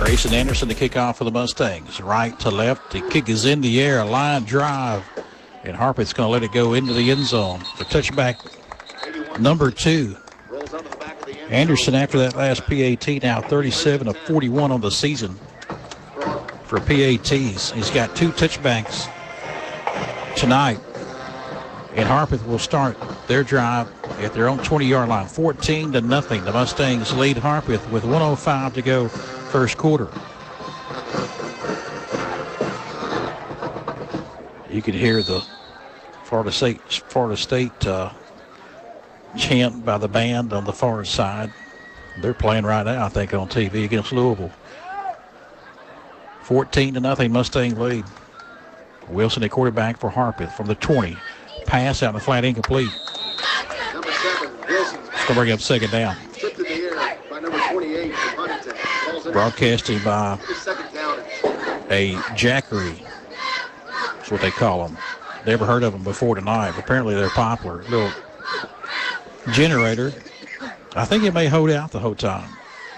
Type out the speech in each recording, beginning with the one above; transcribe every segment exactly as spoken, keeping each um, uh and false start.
Grayson Anderson to kick off for the Mustangs. Right to left. The kick is in the air. A line drive. And Harpeth's going to let it go into the end zone. The touchback number two. Anderson, after that last P A T, now thirty-seven of forty-one on the season for P A Ts. He's got two touchbacks tonight. And Harpeth will start their drive at their own twenty-yard line, fourteen to nothing. The Mustangs lead Harpeth with one oh five to go, first quarter. You can hear the Florida State, Florida State uh, chant by the band on the far side. They're playing right now, I think, on T V against Louisville. fourteen to nothing, Mustang lead. Wilson, a quarterback for Harpeth from the twenty. Pass out in the flat, incomplete. Number seven, Wilson's It's going to bring up second down. tipped in the air by number twenty-eight, Huntington. Falls in Broadcasting by second down. a Jackery. That's what they call them. Never heard of them before tonight, but apparently they're popular. Little generator. I think it may hold out the whole time.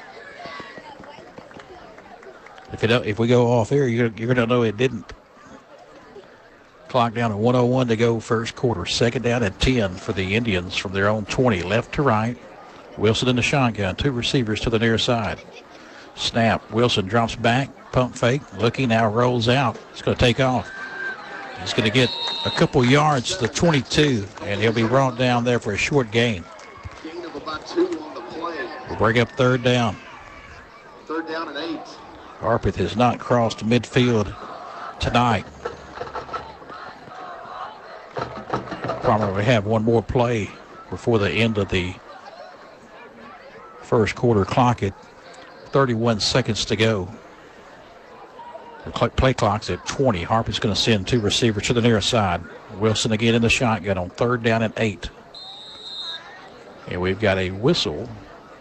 If it if we go off air, you're, you're going to know it didn't. Clock down at one oh one to go, first quarter. Second down at ten for the Indians from their own twenty. Left to right. Wilson in the shotgun. Two receivers to the near side. Snap. Wilson drops back. Pump fake. Looking now, rolls out. It's going to take off. He's going to get a couple yards to the twenty-two, and he'll be brought down there for a short gain. Gain of about two on the play. We'll bring up third down. Third down and eight. Harpeth has not crossed midfield tonight. Probably have one more play before the end of the first quarter. Clock at thirty-one seconds to go. The play clock's at twenty. Harpeth's going to send two receivers to the near side. Wilson again in the shotgun on third down and eight. And we've got a whistle